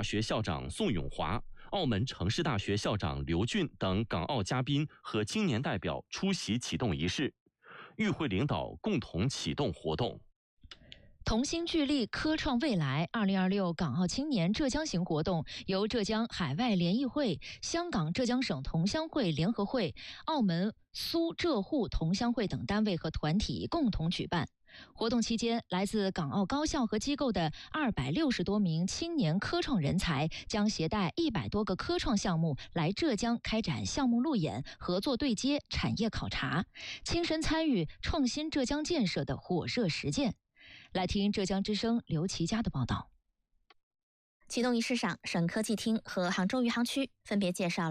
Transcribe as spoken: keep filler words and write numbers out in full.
大学校长宋永华、澳门城市大学校长刘俊等港澳嘉宾和青年代表出席启动仪式，与会领导共同启动活动。 同心聚力，科创未来。二零二六港澳青年浙江行活动由浙江海外联谊会、香港浙江省同乡会联合会、澳门苏浙沪同乡会等单位和团体共同举办。活动期间，来自港澳高校和机构的二百六十多名青年科创人才将携带一百多个科创项目来浙江开展项目路演、合作对接、产业考察，亲身参与创新浙江建设的火热实践。来听浙江之声刘琦佳的报道。 启动仪式上，省科技厅和杭州余杭区分别介绍了